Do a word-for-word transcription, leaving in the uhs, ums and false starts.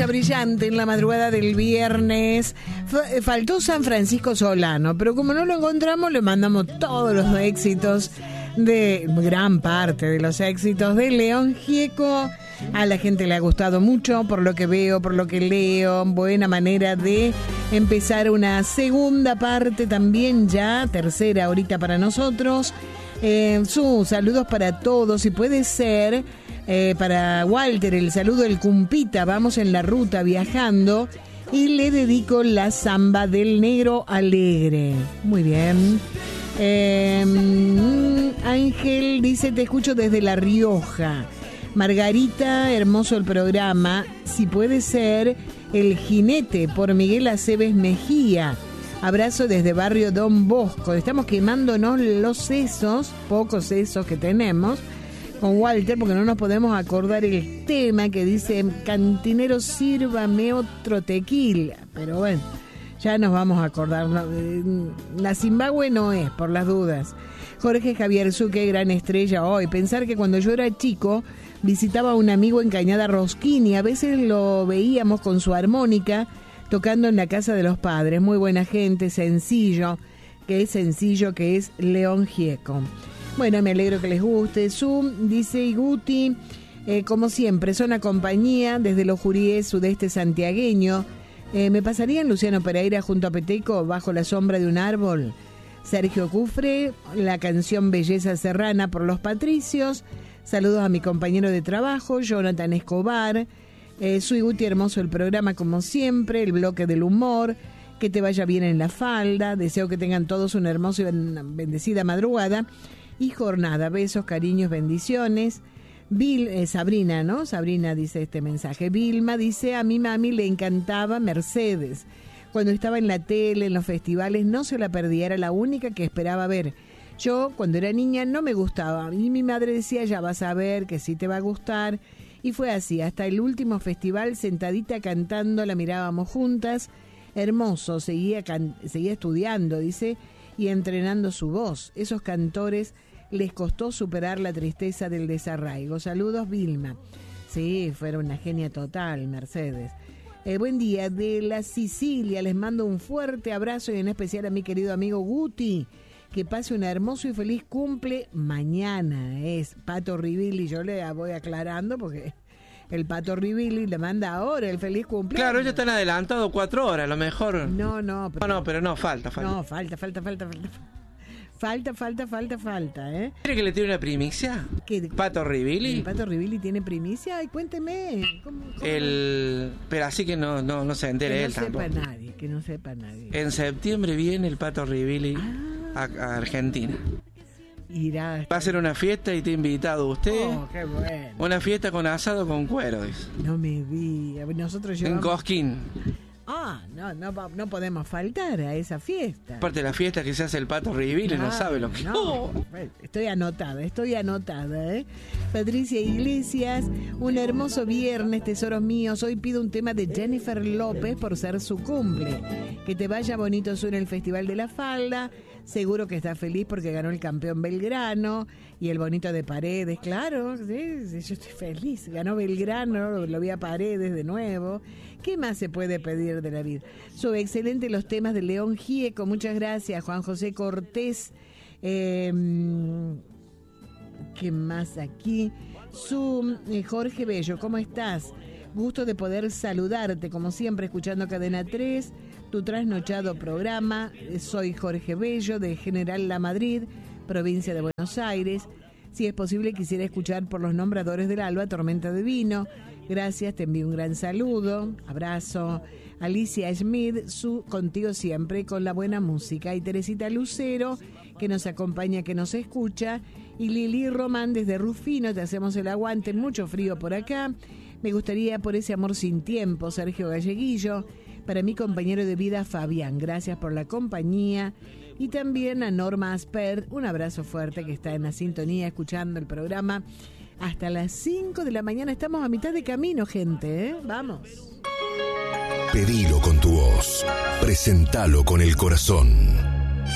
estrella brillante en la madrugada del viernes. F- faltó San Francisco Solano, pero como no lo encontramos, le mandamos todos los éxitos, de gran parte de los éxitos de León Gieco. A la gente le ha gustado mucho, por lo que veo, por lo que leo. Buena manera de empezar una segunda parte también ya, tercera ahorita para nosotros. Eh, sus saludos para todos, y puede ser eh, para Walter, el saludo del Cumpita. Vamos en la ruta viajando y le dedico la samba del Negro Alegre. Muy bien. Eh, Ángel dice: te escucho desde La Rioja. Margarita, hermoso el programa. Si puede ser El Jinete, por Miguel Aceves Mejía. Abrazo desde Barrio Don Bosco. Estamos quemándonos los sesos, pocos sesos que tenemos, con Walter, porque no nos podemos acordar el tema que dice: cantinero, sírvame otro tequila. Pero bueno, ya nos vamos a acordar. La Zimbabue no es, por las dudas. Jorge Javier Suque, gran estrella hoy. Pensar que cuando yo era chico visitaba a un amigo en Cañada Rosquín y a veces lo veíamos con su armónica tocando en la casa de los padres. Muy buena gente, sencillo, que es sencillo, que es León Gieco. Bueno, me alegro que les guste. Zoom, dice Iguti, eh, como siempre, son a compañía desde los Juríes, sudeste santiagueño. Eh, ¿Me pasarían Luciano Pereira junto a Peteco bajo la sombra de un árbol? Sergio Cufre, la canción Belleza Serrana por los Patricios. Saludos a mi compañero de trabajo, Jonathan Escobar. Eh, soy Guti, hermoso el programa como siempre, el bloque del humor. Que te vaya bien en la falda. Deseo que tengan todos una hermosa y bendecida madrugada y jornada. Besos, cariños, bendiciones. Vil, eh, Sabrina, ¿no? Sabrina dice este mensaje. Vilma dice: a mi mami le encantaba Mercedes. Cuando estaba en la tele, en los festivales, no se la perdía, era la única que esperaba ver. Yo, cuando era niña, no me gustaba. Y mi madre decía: ya vas a ver que sí te va a gustar. Y fue así, hasta el último festival, sentadita cantando, la mirábamos juntas. Hermoso, seguía, can- seguía estudiando, dice, y entrenando su voz. Esos cantores les costó superar la tristeza del desarraigo. Saludos, Vilma. Sí, fue una genia total, Mercedes. Eh, buen día, de la Sicilia, les mando un fuerte abrazo y en especial a mi querido amigo Guti. Que pase un hermoso y feliz cumple mañana. Es Pato Ribilli, yo le voy aclarando porque el Pato Ribilli le manda ahora el feliz cumpleaños. Claro, ellos están adelantados cuatro horas, a lo mejor. No, no. Pero... No, no, pero no, falta, falta. No, falta, falta, falta, falta. Falta, falta, falta, falta, ¿eh? ¿Quiere que le tire una primicia? ¿Qué? ¿Pato Ribilli? ¿El Pato Ribilli tiene primicia? Ay, cuénteme. ¿Cómo, cómo? El... Pero así que no, no, no se entere que él no sepa tampoco. nadie, que no sepa nadie. En septiembre viene el Pato Ribilli ah. a, a Argentina. Irá. Va a ser una fiesta y te ha invitado usted. Oh, qué bueno. Una fiesta con asado con cuero, dice. No me diga. Nosotros llevamos... En Cosquín. Ah, no, no, no podemos faltar a esa fiesta. Aparte de la fiesta que se hace el Pato Ribilli, claro, no sabe lo que... No, oh. Estoy anotada, estoy anotada, ¿eh? Patricia Iglesias, un hermoso viernes, tesoros míos. Hoy pido un tema de Jennifer López por ser su cumple. Que te vaya bonito, suena el Festival de la Falda. Seguro que está feliz porque ganó el campeón Belgrano y el bonito de Paredes, claro, sí, sí, yo estoy feliz. Ganó Belgrano, lo vi a Paredes de nuevo. ¿Qué más se puede pedir de la vida? Son excelentes los temas de León Gieco, muchas gracias. Juan José Cortés, eh, ¿qué más aquí? Su eh, Jorge Bello, ¿cómo estás? Gusto de poder saludarte, como siempre, escuchando Cadena tres, tu trasnochado programa. Soy Jorge Bello, de General La Madrid, provincia de Buenos Aires. Si es posible, quisiera escuchar por los nombradores del alba, Tormenta de Vino. Gracias, te envío un gran saludo, abrazo. Alicia Schmid, su Contigo Siempre, con la buena música. Y Teresita Lucero, que nos acompaña, que nos escucha. Y Lili Román, desde Rufino, te hacemos el aguante, mucho frío por acá. Me gustaría por ese amor sin tiempo, Sergio Galleguillo. Para mi compañero de vida, Fabián, gracias por la compañía. Y también a Norma Asper, un abrazo fuerte, que está en la sintonía, escuchando el programa. Hasta las cinco de la mañana, estamos a mitad de camino, gente, ¿eh? Vamos. Pedilo con tu voz, presentalo con el corazón.